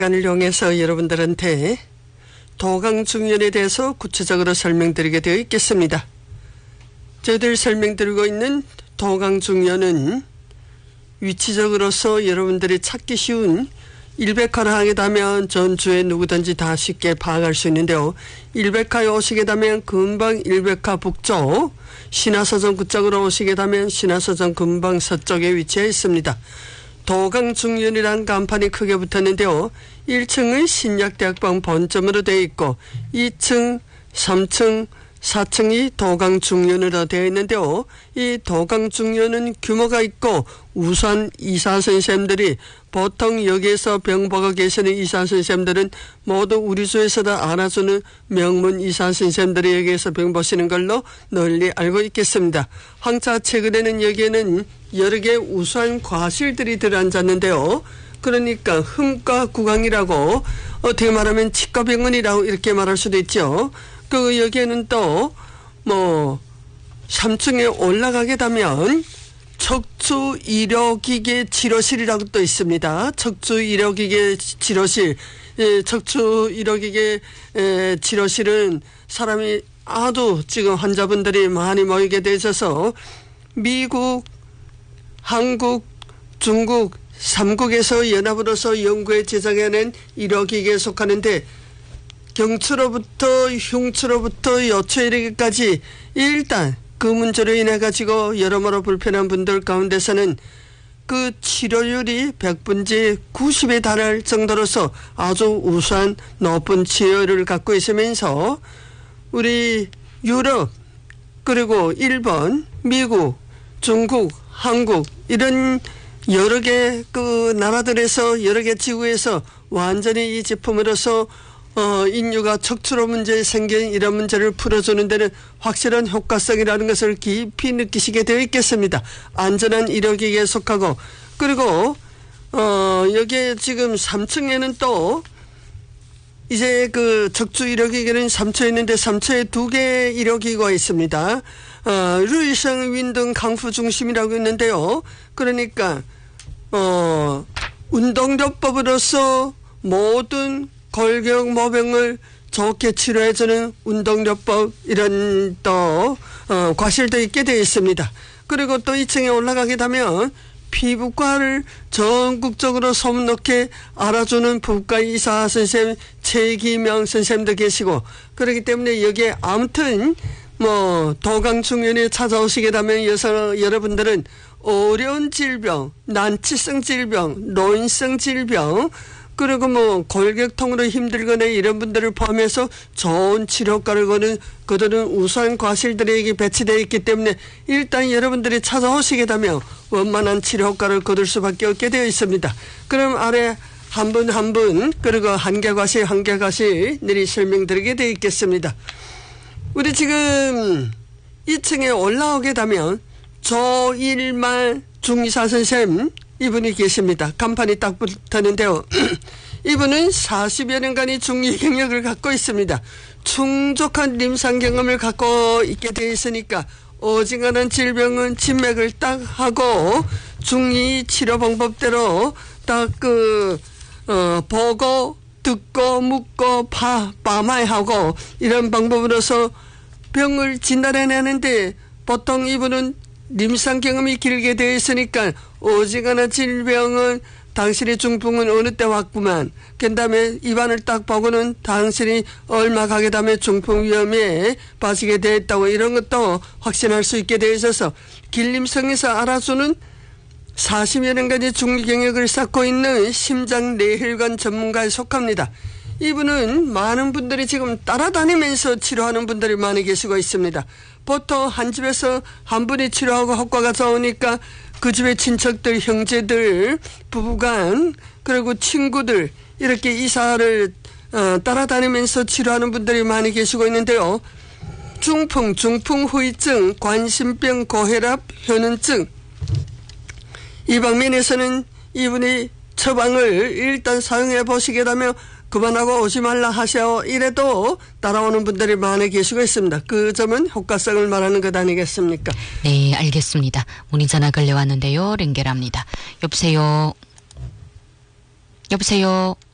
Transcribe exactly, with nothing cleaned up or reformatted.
시간을 이용해서 여러분들한테 도강중년에 대해서 구체적으로 설명드리게 되어 있겠습니다. 저희들 설명드리고 있는 도강중년은 위치적으로서 여러분들이 찾기 쉬운 일백화를 하게 되면 전주에 누구든지 다 쉽게 파악할 수 있는데요. 일백화에 오시게 되면 금방 일백화 북쪽, 신화서점 그쪽으로 오시게 되면 신화서점 금방 서쪽에 위치해 있습니다. 도강중년이라는 간판이 크게 붙었는데요. 일 층은 신약대학방 본점으로 되어 있고 이 층, 삼 층, 사 층이 도강중년으로 되어 있는데요. 이 도강중년은 규모가 있고 우수한 의사 선생님들이 보통 여기에서 병 보고 계시는 의사 선생님들은 모두 우리 주에서 다 알아주는 명문 의사 선생님들이 여기에서 병 보시는 걸로 널리 알고 있겠습니다. 황차 최근에는 여기에는 여러 개의 우수한 과실들이 들어앉았는데요. 그러니까 흠과 구강이라고 어떻게 말하면 치과병원이라고 이렇게 말할 수도 있죠. 그 여기에는 또 뭐 삼 층에 올라가게 되면 척추 의료기계 치료실이라고 또 있습니다. 척추 의료기계 치료실, 예, 척추 의료기계 에, 치료실은 사람이 아주 지금 환자분들이 많이 모이게 돼 있어서 미국, 한국, 중국 삼국에서 연합으로서 연구에 제작해낸 의료기계에 속하는데 경추로부터 흉추로부터 여추에 이르기까지 일단 그 문제로 인해 가지고 여러모로 불편한 분들 가운데서는 그 치료율이 백 분지 구십에 달할 정도로서 아주 우수한 높은 치료율을 갖고 있으면서 우리 유럽 그리고 일본, 미국, 중국, 한국 이런 여러 개 그 나라들에서 여러 개 지구에서 완전히 이 제품으로서 어, 인류가 척추로 문제에 생긴 이런 문제를 풀어주는 데는 확실한 효과성이라는 것을 깊이 느끼시게 되어 있겠습니다. 안전한 의료기기에 속하고 그리고 어, 여기에 지금 삼 층에는 또 이제 그 척추 의료기기는 삼 층에 있는데 삼 층에 두 개의 의료기기가 있습니다. 어, 루이성 윈등 강프 중심이라고 있는데요. 그러니까 어, 운동요법으로서 모든 골격 모병을 좋게 치료해주는 운동요법 이런 또 어, 과실도 있게 되어 있습니다. 그리고 또 이 층에 올라가게 되면 피부과를 전국적으로 소문놓게 알아주는 부부과 의사 선생님 최기명 선생님도 계시고 그렇기 때문에 여기에 아무튼 뭐 도강중년에 찾아오시게 되면 여서 여러분들은 어려운 질병, 난치성 질병, 노인성 질병 그리고 뭐 골격통으로 힘들거나 이런 분들을 포함해서 좋은 치료과를 거는 그들은 우수한 과실들에게 배치되어 있기 때문에 일단 여러분들이 찾아오시게 되면 원만한 치료과를 거둘 수밖에 없게 되어 있습니다. 그럼 아래 한 분 한 분 그리고 한 개 과실 한 개 과실 내리 설명드리게 되어 있겠습니다. 우리 지금 이 층에 올라오게 되면 조일말 중의사 선생님 이분이 계십니다. 간판이 딱 붙었는데요. 이분은 사십여 년간의 중의 경력을 갖고 있습니다. 충족한 임상 경험을 갖고 있게 되어 있으니까 어지간한 질병은 진맥을 딱 하고 중의 치료 방법대로 딱 그 어, 보고 듣고 묻고 파, 파마하고 이런 방법으로서 병을 진단해내는데 보통 이분은 임상 경험이 길게 되어 있으니까 오지간한 질병은 당신의 중풍은 어느 때 왔구만. 그 다음에 입안을 딱 보고는 당신이 얼마 가게 되면 중풍 위험에 빠지게 되어 있다고 이런 것도 확신할 수 있게 되어 있어서 길림성에서 알아주는 사십여 년간의 중의 경력을 쌓고 있는 심장 뇌혈관 전문가에 속합니다. 이분은 많은 분들이 지금 따라다니면서 치료하는 분들이 많이 계시고 있습니다. 보통 한 집에서 한 분이 치료하고 효과가 좋으니까 그 집의 친척들, 형제들, 부부간 그리고 친구들 이렇게 이사를 어, 따라다니면서 치료하는 분들이 많이 계시고 있는데요. 중풍, 중풍 후유증, 관심병, 고혈압, 현운증 이 방면에서는 이분이 처방을 일단 사용해 보시게 되면 그만하고 오지 말라 하셔 이래도 따라오는 분들이 많이 계시고 있습니다. 그 점은 효과성을 말하는 것 아니겠습니까? 네, 알겠습니다. 문의 전화 걸려왔는데요. 연결합니다. 여보세요. 여보세요.